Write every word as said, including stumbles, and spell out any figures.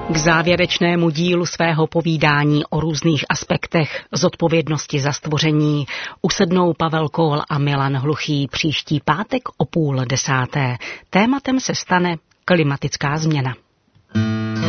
K závěrečnému dílu svého povídání o různých aspektech zodpovědnosti za stvoření usednou Pavel Kohl a Milan Hluchý příští pátek o půl desáté. Tématem se stane klimatická změna.